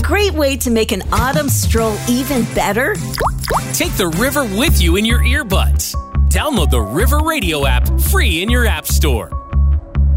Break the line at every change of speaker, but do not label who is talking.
great way to make an autumn stroll even better?
Take the river with you in your earbuds. Download the River Radio app free in your app store.